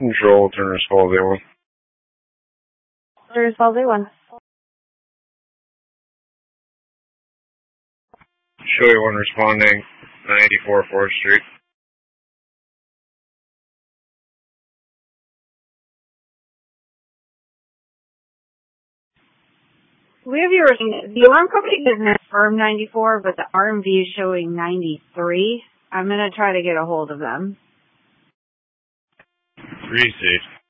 Control, Turner's Holiday 1. Turner's Holiday 1. Chili 1 responding, 94 4th Street. We have your, the alarm company is confirmed 94, but the RMV is showing 93. I'm going to try to get a hold of them. 3 safe.